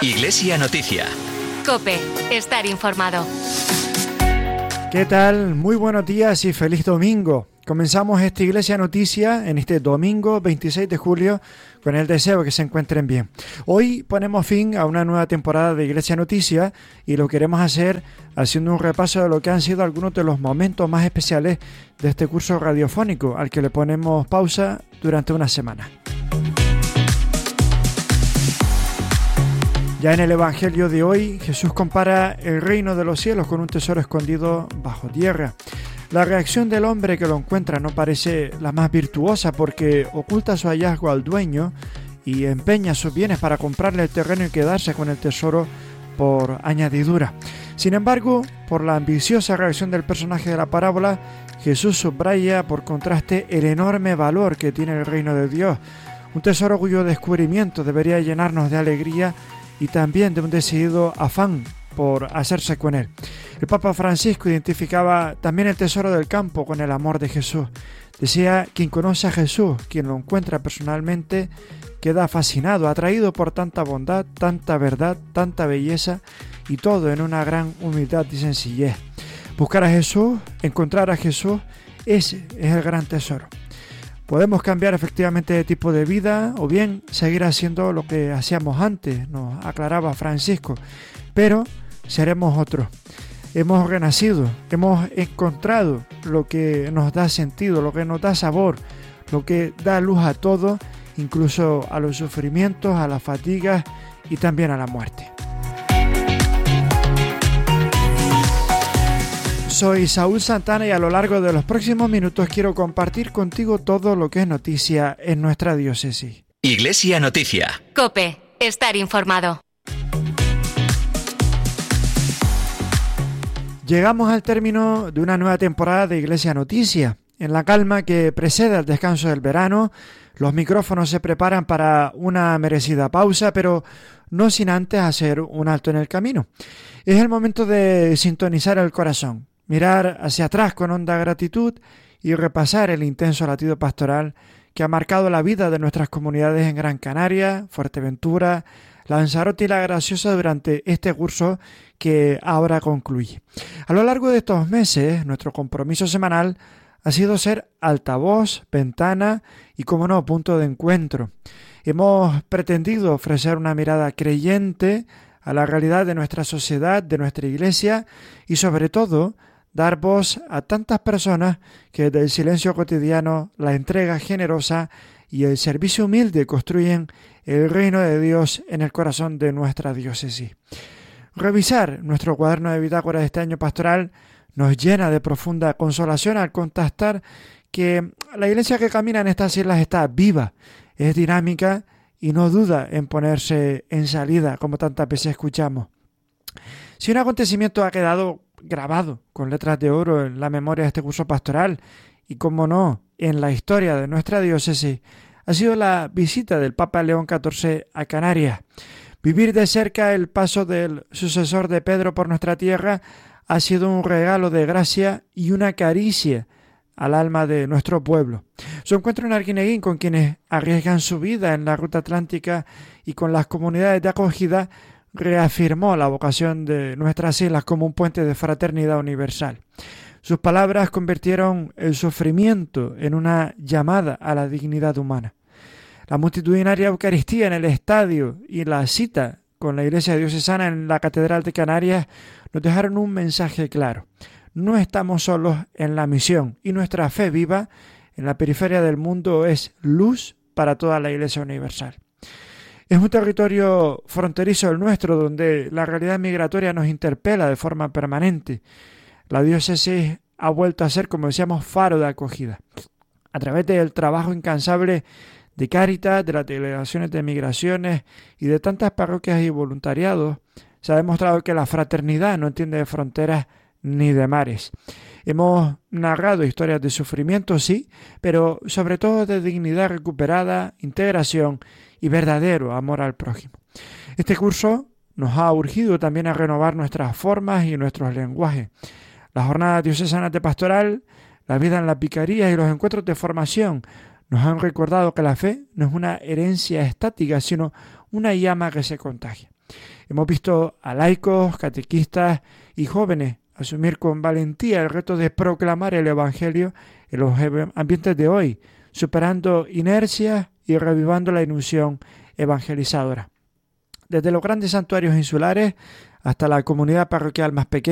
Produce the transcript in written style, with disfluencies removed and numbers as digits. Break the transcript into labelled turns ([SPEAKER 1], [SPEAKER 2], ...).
[SPEAKER 1] Iglesia Noticia.
[SPEAKER 2] COPE, estar informado.
[SPEAKER 3] ¿Qué tal? Muy buenos días y feliz domingo. Comenzamos esta Iglesia Noticia en este domingo 26 de julio con el deseo de que se encuentren bien. Hoy ponemos fin a una nueva temporada de Iglesia Noticia y lo queremos hacer haciendo un repaso de lo que han sido algunos de los momentos más especiales de este curso radiofónico al que le ponemos pausa durante una semana. Ya en el Evangelio de hoy, Jesús compara el reino de los cielos con un tesoro escondido bajo tierra. La reacción del hombre que lo encuentra no parece la más virtuosa porque oculta su hallazgo al dueño y empeña sus bienes para comprarle el terreno y quedarse con el tesoro por añadidura. Sin embargo, por la ambiciosa reacción del personaje de la parábola, Jesús subraya por contraste el enorme valor que tiene el reino de Dios, un tesoro cuyo descubrimiento debería llenarnos de alegría y también de un decidido afán por hacerse con él. El Papa Francisco identificaba también el tesoro del campo con el amor de Jesús. Decía, quien conoce a Jesús, quien lo encuentra personalmente, queda fascinado, atraído por tanta bondad, tanta verdad, tanta belleza y todo en una gran humildad y sencillez. Buscar a Jesús, encontrar a Jesús, ese es el gran tesoro. Podemos cambiar efectivamente de tipo de vida o bien seguir haciendo lo que hacíamos antes, nos aclaraba Francisco, pero seremos otros. Hemos renacido, hemos encontrado lo que nos da sentido, lo que nos da sabor, lo que da luz a todo, incluso a los sufrimientos, a las fatigas y también a la muerte. Soy Saúl Santana y a lo largo de los próximos minutos quiero compartir contigo todo lo que es noticia en nuestra diócesis.
[SPEAKER 1] Iglesia Noticia.
[SPEAKER 2] COPE, estar informado.
[SPEAKER 3] Llegamos al término de una nueva temporada de Iglesia Noticia. En la calma que precede al descanso del verano, los micrófonos se preparan para una merecida pausa, pero no sin antes hacer un alto en el camino. Es el momento de sintonizar el corazón, mirar hacia atrás con honda gratitud y repasar el intenso latido pastoral que ha marcado la vida de nuestras comunidades en Gran Canaria, Fuerteventura, Lanzarote y La Graciosa durante este curso que ahora concluye. A lo largo de estos meses, nuestro compromiso semanal ha sido ser altavoz, ventana y, como no, punto de encuentro. Hemos pretendido ofrecer una mirada creyente a la realidad de nuestra sociedad, de nuestra iglesia y, sobre todo, dar voz a tantas personas que desde el silencio cotidiano, la entrega generosa y el servicio humilde construyen el reino de Dios en el corazón de nuestra diócesis. Revisar nuestro cuaderno de bitácora de este año pastoral nos llena de profunda consolación al constatar que la iglesia que camina en estas islas está viva, es dinámica y no duda en ponerse en salida, como tantas veces escuchamos. Si un acontecimiento ha quedado grabado con letras de oro en la memoria de este curso pastoral y, como no, en la historia de nuestra diócesis, ha sido la visita del Papa León XIV a Canarias. Vivir de cerca el paso del sucesor de Pedro por nuestra tierra ha sido un regalo de gracia y una caricia al alma de nuestro pueblo. Su encuentro en Arguineguín con quienes arriesgan su vida en la ruta atlántica y con las comunidades de acogida reafirmó la vocación de nuestras islas como un puente de fraternidad universal. Sus palabras convirtieron el sufrimiento en una llamada a la dignidad humana. La multitudinaria Eucaristía en el estadio y la cita con la Iglesia Diocesana en la Catedral de Canarias nos dejaron un mensaje claro. No estamos solos en la misión y nuestra fe viva en la periferia del mundo es luz para toda la Iglesia universal. Es un territorio fronterizo el nuestro donde la realidad migratoria nos interpela de forma permanente. La diócesis ha vuelto a ser, como decíamos, faro de acogida. A través del trabajo incansable de Cáritas, de las delegaciones de migraciones y de tantas parroquias y voluntariados, se ha demostrado que la fraternidad no entiende de fronteras ni de mares. Hemos narrado historias de sufrimiento, sí, pero sobre todo de dignidad recuperada, integración y verdadero amor al prójimo. Este curso nos ha urgido también a renovar nuestras formas y nuestros lenguajes. Las jornadas diocesanas de pastoral, la vida en las vicarías y los encuentros de formación nos han recordado que la fe no es una herencia estática, sino una llama que se contagia. Hemos visto a laicos, catequistas y jóvenes asumir con valentía el reto de proclamar el Evangelio en los ambientes de hoy, superando inercias y revivando la ilusión evangelizadora. Desde los grandes santuarios insulares hasta la comunidad parroquial más pequeña,